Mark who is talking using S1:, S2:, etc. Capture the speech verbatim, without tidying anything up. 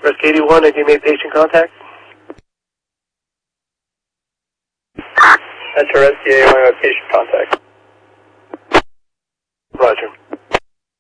S1: Rescue eighty-one, have you made patient contact?
S2: That's a Rescue eighty-one, patient contact.